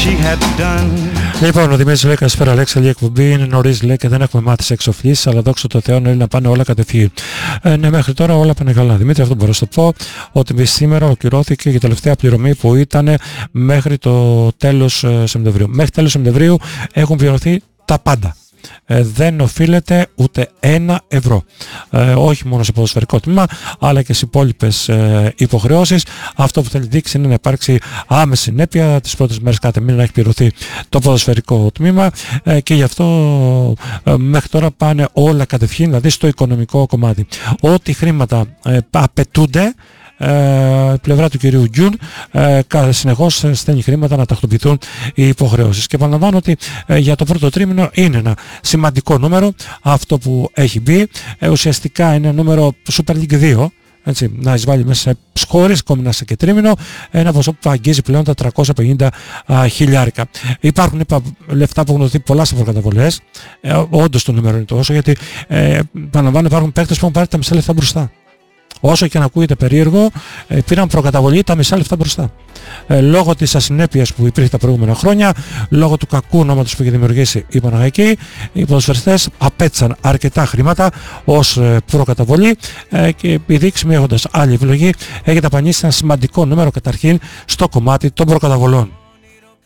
Λοιπόν, ο Δημήτρης λέει καλησπέρα Αλέξη, η εκπομπή είναι νωρίς λέει και δεν έχουμε μάθει σε εξοφλήσεις, αλλά δόξα τω Θεώ να πάνε όλα κατευθείαν. Ναι, μέχρι τώρα όλα πάνε καλά. Δημήτρη, αυτό μπορώ να σου πω, ότι σήμερα ολοκληρώθηκε η τελευταία πληρωμή που ήταν μέχρι το τέλος Σεπτεμβρίου. Μέχρι τέλος Σεπτεμβρίου έχουν πληρωθεί τα πάντα. Δεν οφείλεται ούτε €1, όχι μόνο σε ποδοσφαιρικό τμήμα αλλά και σε υπόλοιπες υποχρεώσεις. Αυτό που θέλει δείξει είναι να υπάρξει άμεση συνέπεια τις πρώτες μέρες κάθε μήνα να έχει πληρωθεί το ποδοσφαιρικό τμήμα, και γι' αυτό μέχρι τώρα πάνε όλα κατευθείαν, δηλαδή στο οικονομικό κομμάτι. Ό,τι χρήματα απαιτούνται, η πλευρά του κυρίου Γκιουν συνεχώς στέλνει χρήματα να τακτοποιηθούν οι υποχρεώσεις. Και επαναλαμβάνω ότι για το πρώτο τρίμηνο είναι ένα σημαντικό νούμερο αυτό που έχει μπει. Ουσιαστικά είναι νούμερο Super League 2. Έτσι, να εισβάλλει μέσα σε χώρες, ακόμη να είσαι και τρίμηνο, ένα ποσό που αγγίζει πλέον τα 350 χιλιάρικα. Υπάρχουν λεφτά που έχουν δοθεί πολλά σε προκαταβολές, όντως το νούμερο είναι τόσο, γιατί επαναλαμβάνω υπάρχουν παίκτες που έχουν πάρει τα μισά λεφτά μπροστά. Όσο και να ακούγεται περίεργο, πήραν προκαταβολή τα μισά λεφτά μπροστά. Λόγω της ασυνέπειας που υπήρχε τα προηγούμενα χρόνια, λόγω του κακού ονόματος που είχε δημιουργήσει η Παναχαϊκή, οι ποδοσφαιριστές απέτυσαν αρκετά χρήματα ως προκαταβολή, και επειδή έχοντας άλλη επιλογή, έχει ταπανίσει ένα σημαντικό νούμερο καταρχήν στο κομμάτι των προκαταβολών.